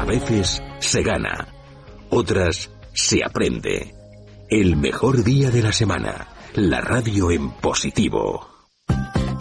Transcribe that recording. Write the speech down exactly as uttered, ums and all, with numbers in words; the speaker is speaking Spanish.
veces se gana, otras se aprende. El mejor día de la semana, la radio en positivo.